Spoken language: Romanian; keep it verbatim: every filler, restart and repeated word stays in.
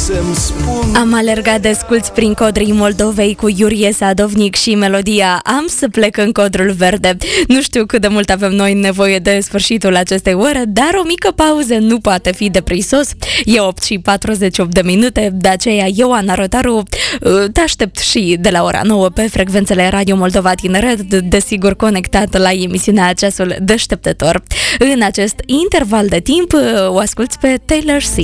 să-mi spun. Am alergat desculți prin codrii Moldovei cu Iurie Sadovnic și melodia Am să plec în codrul verde. Nu știu cât de mult avem noi nevoie de sfârșitul acestei ore, dar o mică pauză nu poate fi de prisos. E opt și patruzeci și opt de minute, de aceea eu, Ana Rotaru, te aștept și de la ora nouă pe frecvențele Radio Moldova Tineret, desigur conectat la emisiunea Ceasul Deșteptător. În acest interval de timp o asculți pe Taylor Swift.